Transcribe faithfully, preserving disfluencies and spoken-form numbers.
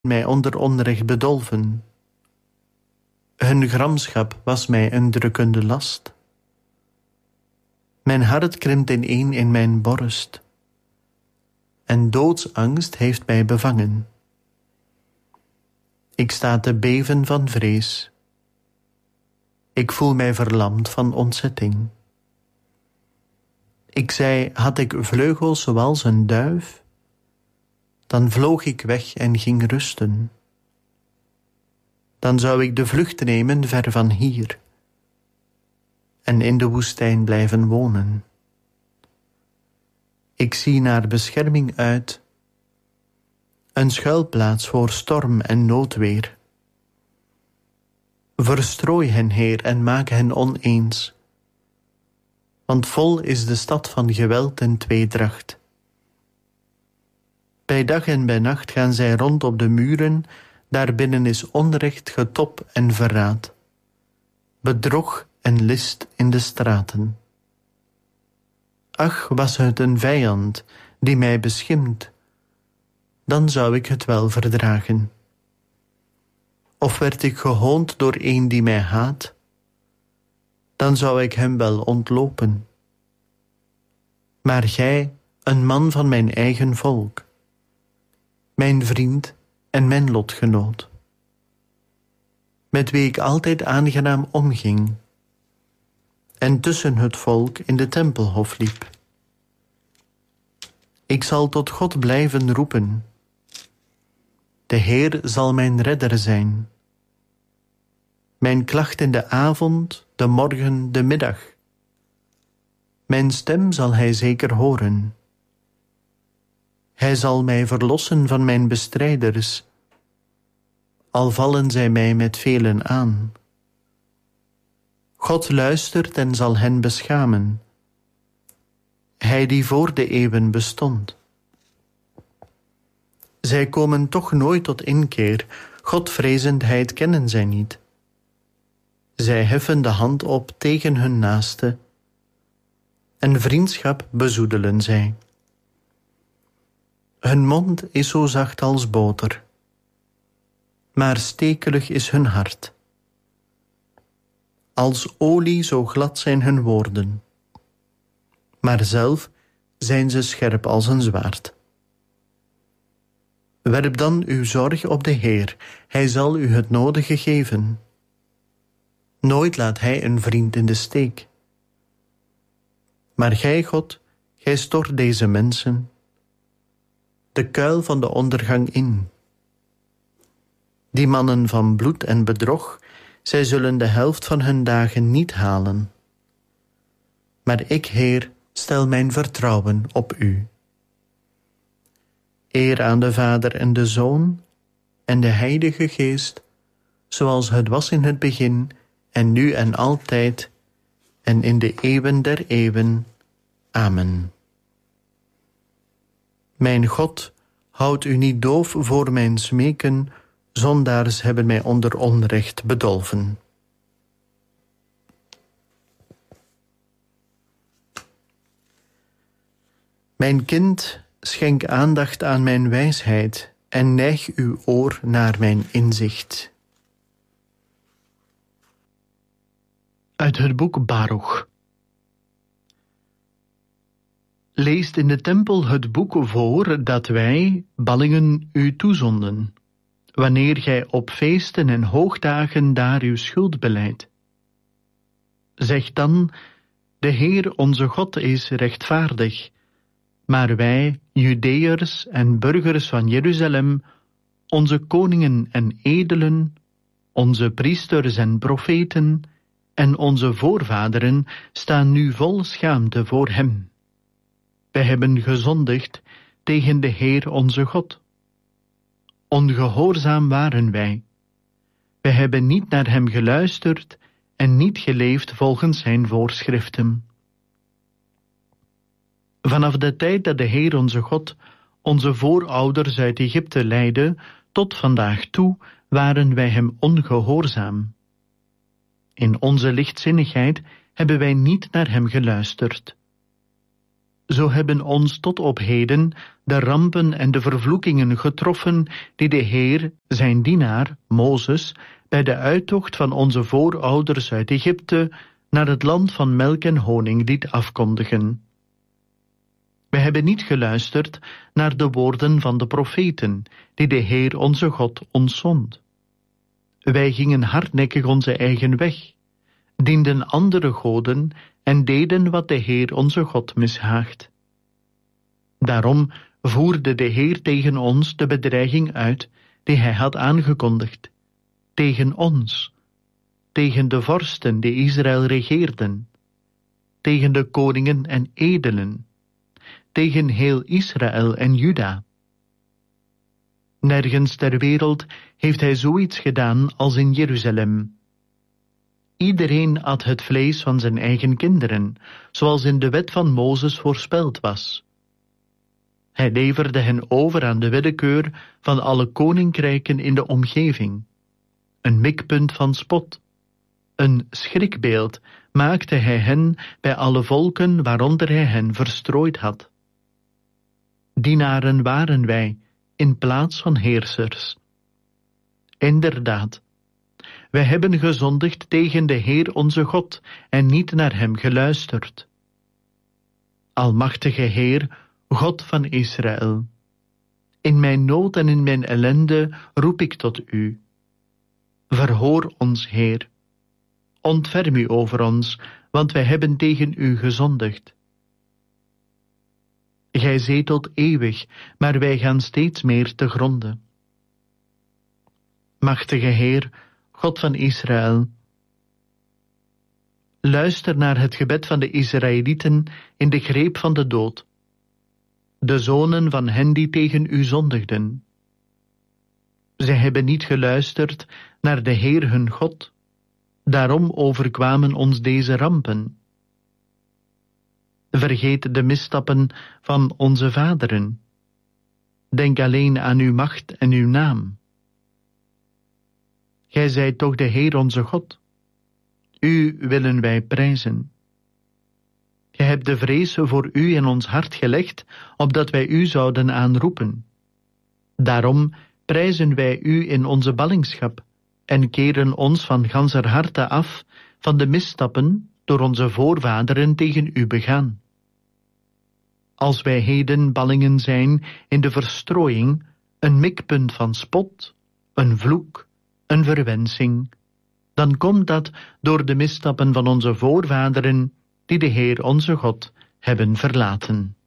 mij onder onrecht bedolven. Hun gramschap was mij een drukkende last. Mijn hart krimpt ineen in mijn borst. En doodsangst heeft mij bevangen. Ik sta te beven van vrees. Ik voel mij verlamd van ontzetting. Ik zei, had ik vleugels zoals een duif, dan vloog ik weg en ging rusten. Dan zou ik de vlucht nemen ver van hier en in de woestijn blijven wonen. Ik zie naar bescherming uit, een schuilplaats voor storm en noodweer. Verstrooi hen, Heer, en maak hen oneens, want vol is de stad van geweld en tweedracht. Bij dag en bij nacht gaan zij rond op de muren, daarbinnen is onrecht, getop en verraad, bedrog en list in de straten. Ach, was het een vijand die mij beschimpt, dan zou ik het wel verdragen. Of werd ik gehoond door een die mij haat, dan zou ik hem wel ontlopen. Maar gij, een man van mijn eigen volk, mijn vriend en mijn lotgenoot, met wie ik altijd aangenaam omging en tussen het volk in de tempelhof liep. Ik zal tot God blijven roepen. De Heer zal mijn redder zijn. Mijn klacht in de avond, de morgen, de middag. Mijn stem zal hij zeker horen. Hij zal mij verlossen van mijn bestrijders, al vallen zij mij met velen aan. God luistert en zal hen beschamen, hij die voor de eeuwen bestond. Zij komen toch nooit tot inkeer, Godvrezendheid kennen zij niet. Zij heffen de hand op tegen hun naaste, en vriendschap bezoedelen zij. Hun mond is zo zacht als boter, maar stekelig is hun hart. Als olie zo glad zijn hun woorden, maar zelf zijn ze scherp als een zwaard. Werp dan uw zorg op de Heer, hij zal u het nodige geven. Nooit laat hij een vriend in de steek. Maar gij, God, gij stort deze mensen de kuil van de ondergang in. Die mannen van bloed en bedrog, zij zullen de helft van hun dagen niet halen. Maar ik, Heer, stel mijn vertrouwen op u. Eer aan de Vader en de Zoon en de Heilige Geest, zoals het was in het begin en nu en altijd en in de eeuwen der eeuwen. Amen. Mijn God, houd u niet doof voor mijn smeken, zondaars hebben mij onder onrecht bedolven. Mijn kind, schenk aandacht aan mijn wijsheid en neig uw oor naar mijn inzicht. Uit het boek Baruch. Leest in de tempel het boek voor dat wij, ballingen, u toezonden, wanneer gij op feesten en hoogdagen daar uw schuld belijdt. Zeg dan, de Heer onze God is rechtvaardig, maar wij, Judeërs en burgers van Jeruzalem, onze koningen en edelen, onze priesters en profeten en onze voorvaderen staan nu vol schaamte voor hem. Wij hebben gezondigd tegen de Heer onze God. Ongehoorzaam waren wij. Wij hebben niet naar hem geluisterd en niet geleefd volgens zijn voorschriften. Vanaf de tijd dat de Heer onze God onze voorouders uit Egypte leidde, tot vandaag toe waren wij hem ongehoorzaam. In onze lichtzinnigheid hebben wij niet naar hem geluisterd. zo hebben ons tot op heden de rampen en de vervloekingen getroffen die de Heer, zijn dienaar, Mozes, bij de uittocht van onze voorouders uit Egypte naar het land van melk en honing liet afkondigen. We hebben niet geluisterd naar de woorden van de profeten, die de Heer onze God ons zond. Wij gingen hardnekkig onze eigen weg, dienden andere goden en deden wat de Heer onze God mishaagt. Daarom voerde de Heer tegen ons de bedreiging uit die hij had aangekondigd, tegen ons, tegen de vorsten die Israël regeerden, tegen de koningen en edelen, tegen heel Israël en Juda. Nergens ter wereld heeft hij zoiets gedaan als in Jeruzalem. Iedereen at het vlees van zijn eigen kinderen, zoals in de wet van Mozes voorspeld was. Hij leverde hen over aan de willekeur van alle koninkrijken in de omgeving. Een mikpunt van spot, een schrikbeeld maakte hij hen bij alle volken waaronder hij hen verstrooid had. Dienaren waren wij, in plaats van heersers. Inderdaad, wij hebben gezondigd tegen de Heer onze God en niet naar hem geluisterd. Almachtige Heer, God van Israël, in mijn nood en in mijn ellende roep ik tot u. Verhoor ons, Heer. Ontferm u over ons, want wij hebben tegen u gezondigd. Gij zetelt eeuwig, maar wij gaan steeds meer te gronde. Machtige Heer, God van Israël, luister naar het gebed van de Israëlieten in de greep van de dood, de zonen van hen die tegen u zondigden. Zij hebben niet geluisterd naar de Heer hun God, daarom overkwamen ons deze rampen. Vergeet de misstappen van onze vaderen. Denk alleen aan uw macht en uw naam. Gij zijt toch de Heer onze God. U willen wij prijzen. Gij hebt de vrees voor u in ons hart gelegd, opdat wij u zouden aanroepen. Daarom prijzen wij u in onze ballingschap en keren ons van ganser harte af van de misstappen door onze voorvaderen tegen u begaan. Als wij heden ballingen zijn in de verstrooiing, een mikpunt van spot, een vloek, een verwensing, dan komt dat door de misstappen van onze voorvaderen, die de Heer onze God hebben verlaten.